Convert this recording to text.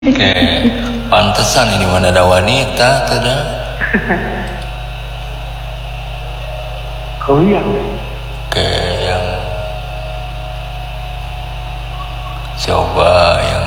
Kayak pantesan ini mana ada wanita, tidak? Goyang. Kayak yang coba yang